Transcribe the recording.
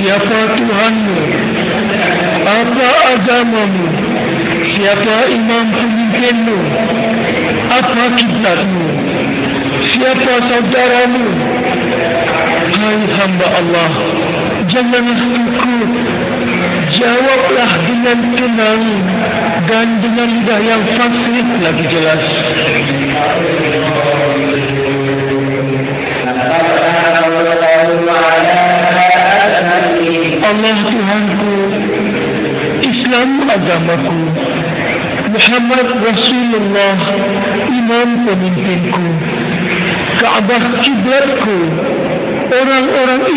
Siapa Tuhanmu? Apa agamamu? Siapa imam pemimpinmu? Apa kiblatmu? Siapa saudaramu? Hai hamba Allah, janganlah takut. Jawablah dengan tenang dan dengan lidah yang fasih lagi jelas. Allah Tuhanku, Islam agamaku, Muhammad Rasulullah imam pemimpinku, Kaabah kiblatku, orang-orang